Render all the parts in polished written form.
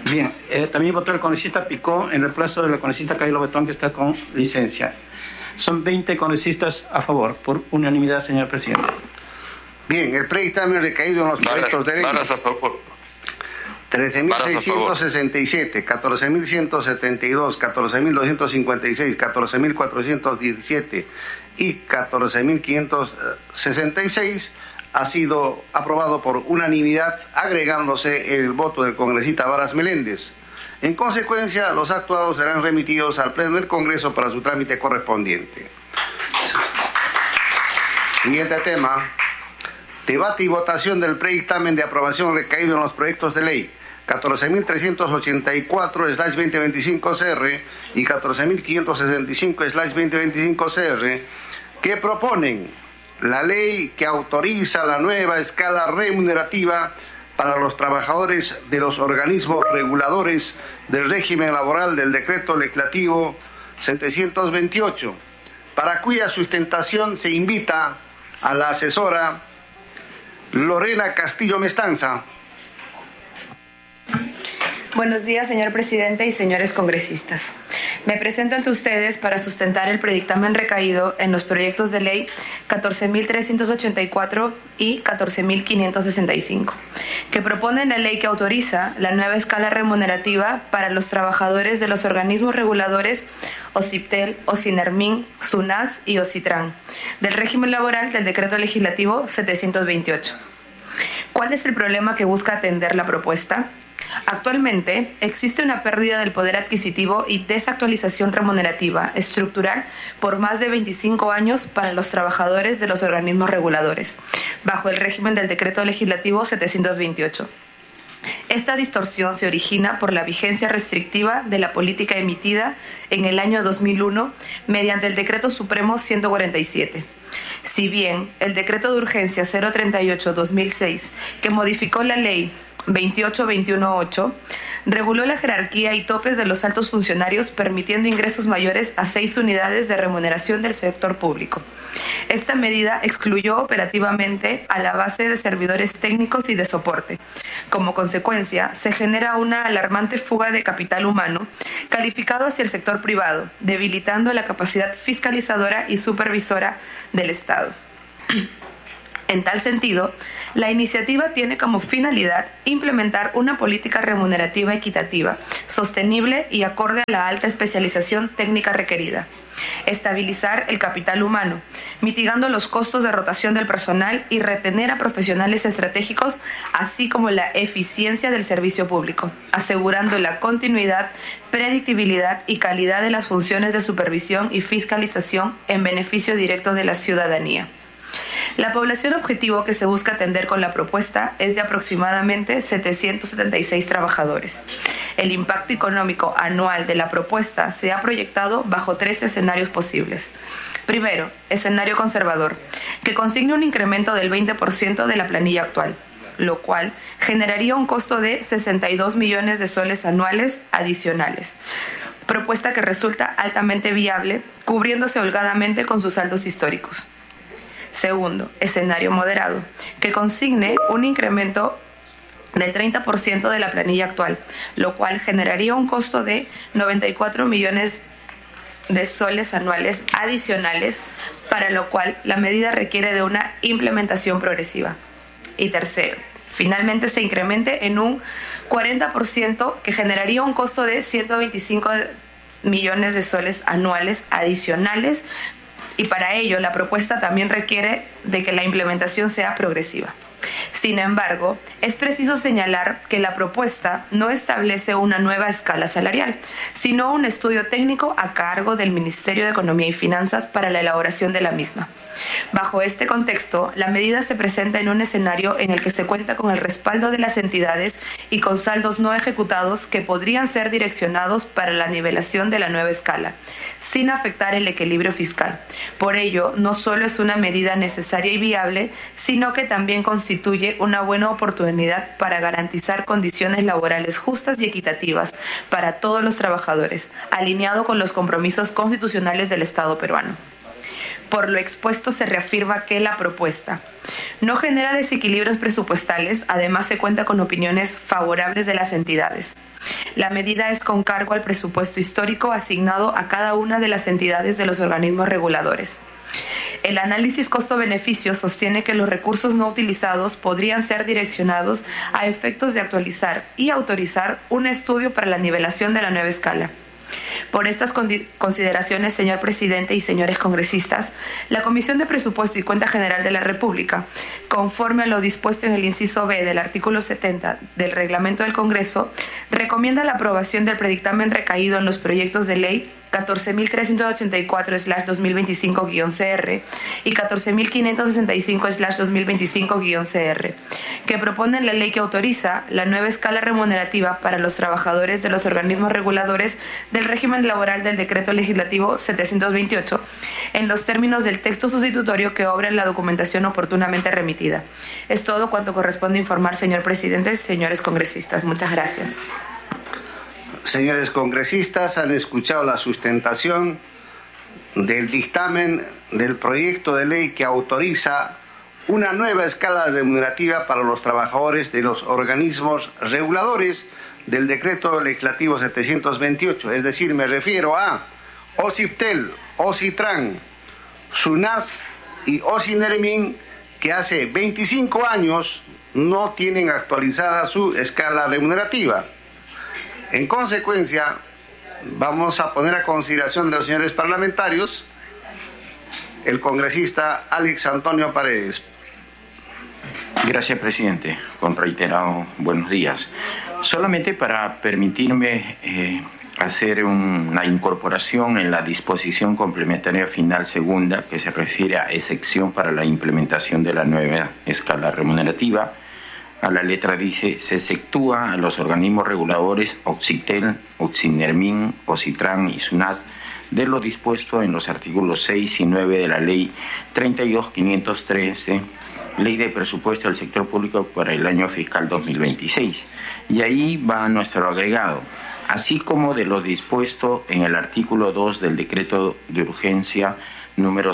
Bien, también votó el congresista Picó en reemplazo del congresista Cailo Betón, que está con licencia. Son 20 congresistas a favor, por unanimidad, señor presidente. Bien, el predictamen recaído en los proyectos de ley 13.667, 14.172, 14.256, 14.417 y 14.566 ha sido aprobado por unanimidad, agregándose el voto del congresista Varas Meléndez. En consecuencia, los actuados serán remitidos al Pleno del Congreso para su trámite correspondiente. Siguiente tema. Debate y votación del predictamen de aprobación recaído en los proyectos de ley 14.384/2025-CR y 14.565/2025-CR, que proponen la ley que autoriza la nueva escala remunerativa para los trabajadores de los organismos reguladores del régimen laboral del decreto legislativo 728, para cuya sustentación se invita a la asesora Lorena Castillo Mestanza. Buenos días, señor presidente y señores congresistas. Me presento ante ustedes para sustentar el predictamen recaído en los proyectos de ley 14.384 y 14.565, que proponen la ley que autoriza la nueva escala remunerativa para los trabajadores de los organismos reguladores OCIPTEL, OCINERMIN, SUNAS y OCITRAN, del régimen laboral del decreto legislativo 728. ¿Cuál es el problema que busca atender la propuesta? Actualmente existe una pérdida del poder adquisitivo y desactualización remunerativa estructural por más de 25 años para los trabajadores de los organismos reguladores, bajo el régimen del decreto legislativo 728. Esta distorsión se origina por la vigencia restrictiva de la política emitida en el año 2001 mediante el Decreto Supremo 147. Si bien el Decreto de Urgencia 038-2006, que modificó la Ley 28-218, reguló la jerarquía y topes de los altos funcionarios, permitiendo ingresos mayores a 6 unidades de remuneración del sector público. Esta medida excluyó operativamente a la base de servidores técnicos y de soporte. Como consecuencia, se genera una alarmante fuga de capital humano calificado hacia el sector privado, debilitando la capacidad fiscalizadora y supervisora del Estado. En tal sentido, la iniciativa tiene como finalidad implementar una política remunerativa equitativa, sostenible y acorde a la alta especialización técnica requerida. Estabilizar el capital humano, mitigando los costos de rotación del personal y retener a profesionales estratégicos, así como la eficiencia del servicio público, asegurando la continuidad, predictibilidad y calidad de las funciones de supervisión y fiscalización en beneficio directo de la ciudadanía. La población objetivo que se busca atender con la propuesta es de aproximadamente 776 trabajadores. El impacto económico anual de la propuesta se ha proyectado bajo 3 escenarios posibles. Primero, escenario conservador, que consigne un incremento del 20% de la planilla actual, lo cual generaría un costo de 62 millones de soles anuales adicionales. Propuesta que resulta altamente viable, cubriéndose holgadamente con sus saldos históricos. Segundo, escenario moderado, que consigne un incremento del 30% de la planilla actual, lo cual generaría un costo de 94 millones de soles anuales adicionales, para lo cual la medida requiere de una implementación progresiva. Y tercero, finalmente se incremente en un 40%, que generaría un costo de 125 millones de soles anuales adicionales, y para ello la propuesta también requiere de que la implementación sea progresiva. Sin embargo, es preciso señalar que la propuesta no establece una nueva escala salarial, sino un estudio técnico a cargo del Ministerio de Economía y Finanzas para la elaboración de la misma. Bajo este contexto, la medida se presenta en un escenario en el que se cuenta con el respaldo de las entidades y con saldos no ejecutados que podrían ser direccionados para la nivelación de la nueva escala, sin afectar el equilibrio fiscal. Por ello, no solo es una medida necesaria y viable, sino que también constituye una buena oportunidad para garantizar condiciones laborales justas y equitativas para todos los trabajadores, alineado con los compromisos constitucionales del Estado peruano. Por lo expuesto, se reafirma que la propuesta no genera desequilibrios presupuestales, además se cuenta con opiniones favorables de las entidades. La medida es con cargo al presupuesto histórico asignado a cada una de las entidades de los organismos reguladores. El análisis costo-beneficio sostiene que los recursos no utilizados podrían ser direccionados a efectos de actualizar y autorizar un estudio para la nivelación de la nueva escala. Por estas consideraciones, señor presidente y señores congresistas, la Comisión de Presupuesto y Cuenta General de la República, conforme a lo dispuesto en el inciso B del artículo 70 del Reglamento del Congreso, recomienda la aprobación del predictamen recaído en los proyectos de ley 14.384/2025-CR y 14.565/2025-CR, que proponen la ley que autoriza la nueva escala remunerativa para los trabajadores de los organismos reguladores del régimen laboral del Decreto Legislativo 728, en los términos del texto sustitutorio que obra en la documentación oportunamente remitida. Es todo cuanto corresponde informar, señor presidente, señores congresistas. Muchas gracias. Señores congresistas, han escuchado la sustentación del dictamen del proyecto de ley que autoriza una nueva escala remunerativa para los trabajadores de los organismos reguladores del Decreto Legislativo 728. Es decir, me refiero a OCIPTEL, OCITRAN, SUNAS y OCINERMIN, que hace 25 años no tienen actualizada su escala remunerativa. En consecuencia, vamos a poner a consideración de los señores parlamentarios el congresista Alex Antonio Paredes. Gracias, presidente. Con reiterado buenos días. Solamente para permitirme hacer una incorporación en la disposición complementaria final segunda que se refiere a excepción para la implementación de la nueva escala remunerativa. A la letra dice, se exceptúa a los organismos reguladores OCITEL, OCINERMIN, OCITRAN y SUNAS de lo dispuesto en los artículos 6 y 9 de la Ley 32.513, Ley de Presupuesto del Sector Público para el año fiscal 2026. Y ahí va nuestro agregado, así como de lo dispuesto en el artículo 2 del Decreto de Urgencia número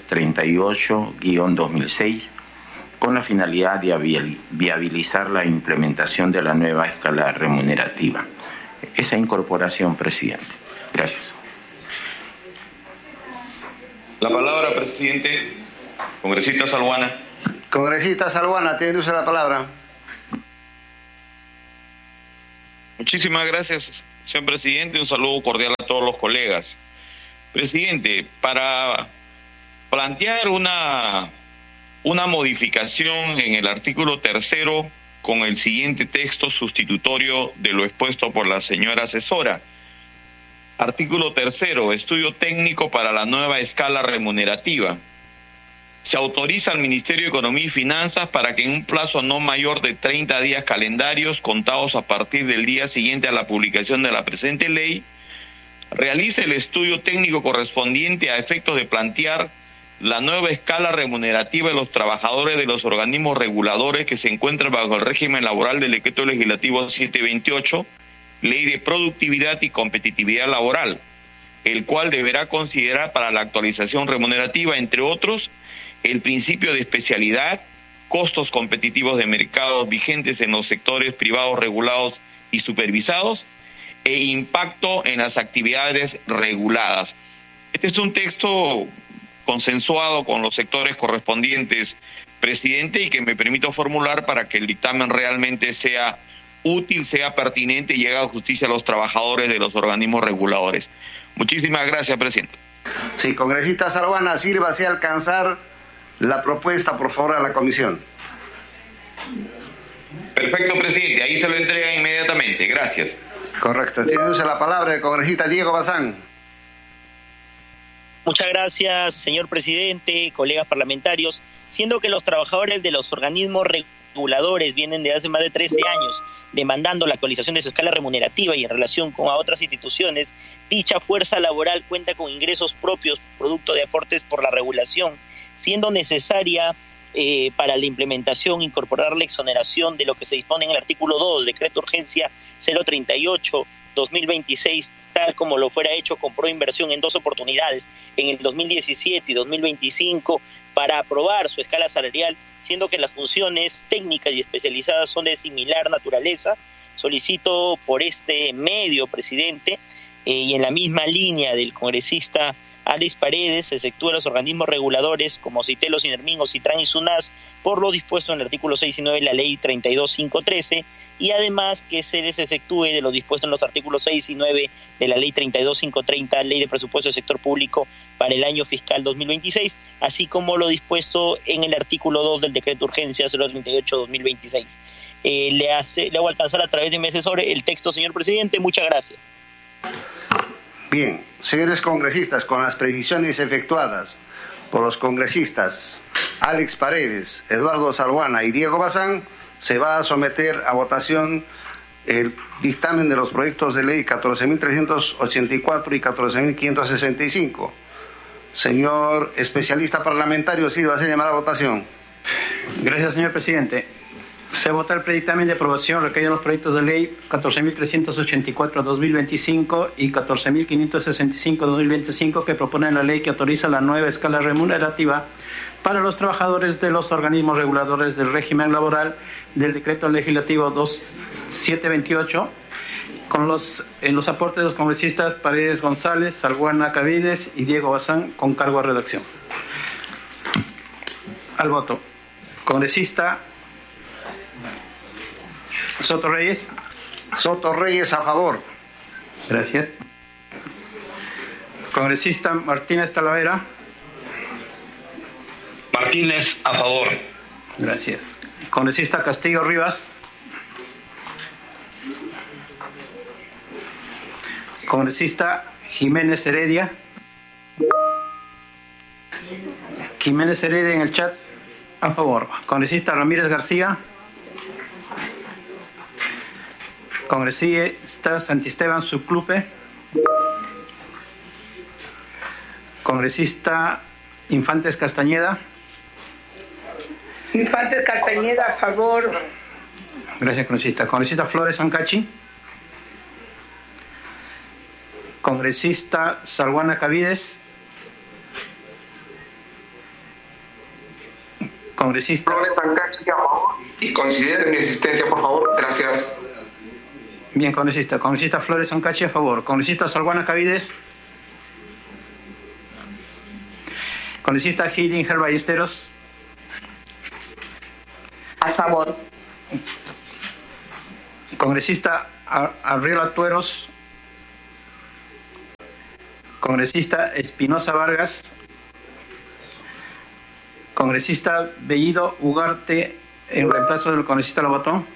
038-2006, con la finalidad de viabilizar la implementación de la nueva escala remunerativa. Esa incorporación, presidente. Gracias. La palabra, presidente. Congresista Salguana. Congresista Salguana, tiene usted la palabra. Muchísimas gracias, señor presidente. Un saludo cordial a todos los colegas. Presidente, para plantear una modificación en el artículo 3 con el siguiente texto sustitutorio de lo expuesto por la señora asesora. Artículo 3, estudio técnico para la nueva escala remunerativa. Se autoriza al Ministerio de Economía y Finanzas para que en un plazo no mayor de 30 días calendarios contados a partir del día siguiente a la publicación de la presente ley, realice el estudio técnico correspondiente a efectos de plantear la nueva escala remunerativa de los trabajadores de los organismos reguladores que se encuentran bajo el régimen laboral del Decreto Legislativo 728, Ley de Productividad y Competitividad Laboral, el cual deberá considerar para la actualización remunerativa, entre otros, el principio de especialidad, costos competitivos de mercados vigentes en los sectores privados regulados y supervisados, e impacto en las actividades reguladas. Este es un texto consensuado con los sectores correspondientes, presidente, y que me permito formular para que el dictamen realmente sea útil, sea pertinente y llegue a justicia a los trabajadores de los organismos reguladores. Muchísimas gracias, presidente. Sí, congresista Salguana, sírvase a alcanzar la propuesta, por favor, a la comisión. Perfecto, presidente. Ahí se lo entrega inmediatamente. Gracias. Correcto. Tiene usted la palabra el congresista Diego Bazán. Muchas gracias, señor presidente, colegas parlamentarios. Siendo que los trabajadores de los organismos reguladores vienen de hace más de 13 años demandando la actualización de su escala remunerativa y en relación con a otras instituciones, dicha fuerza laboral cuenta con ingresos propios producto de aportes por la regulación, siendo necesaria para la implementación incorporar la exoneración de lo que se dispone en el artículo 2, Decreto Urgencia 038-2026, tal como lo fuera hecho con Proinversión en 2 oportunidades, en el 2017 y 2025, para aprobar su escala salarial, siendo que las funciones técnicas y especializadas son de similar naturaleza. Solicito por este medio, presidente, y en la misma línea del congresista Alex Paredes, se efectúa los organismos reguladores como CITEL, Sinermin, Citran y SUNAS por lo dispuesto en el artículo 6 y 9 de la ley 32513, y además que se les efectúe de lo dispuesto en los artículos 6 y 9 de la ley 32530, ley de presupuesto del sector público para el año fiscal 2026, así como lo dispuesto en el artículo 2 del decreto de urgencia 038-2026. Le hago alcanzar a través de mi asesor el texto, señor presidente. Muchas gracias. Bien, señores congresistas, con las precisiones efectuadas por los congresistas Alex Paredes, Eduardo Salguana y Diego Bazán, se va a someter a votación el dictamen de los proyectos de ley 14.384 y 14.565. Señor especialista parlamentario, sí, va a ser llamada a votación. Gracias, señor presidente. Se vota el predictamen de aprobación requerido en los proyectos de ley 14.384-2025 y 14.565-2025 que proponen la ley que autoriza la nueva escala remunerativa para los trabajadores de los organismos reguladores del régimen laboral del decreto legislativo 2728 en los aportes de los congresistas Paredes González, Salguana Cavides y Diego Bazán con cargo a redacción. Al voto. Congresista Soto Reyes. Soto Reyes, a favor. Gracias. Congresista Martínez Talavera. Martínez, a favor. Gracias. Congresista Castillo Rivas. Congresista Jiménez Heredia. Jiménez Heredia en el chat, a favor. Congresista Ramírez García. Congresista Santisteban Subclupe. Congresista Infantes Castañeda. Infantes Castañeda, a favor. Gracias, congresista. Congresista Flores Ancachi. Congresista Salguana Cavides. Congresista Flores Ancachi, a favor. Y considere mi asistencia, por favor. Gracias. Bien, congresista. Congresista Flores Ancachi, a favor. Congresista Salguana Cavides. Congresista Hildinger Ballesteros. A favor. Congresista Arriola Tueros. Congresista Espinosa Vargas. Congresista Bellido Ugarte, en reemplazo del congresista Lobatón.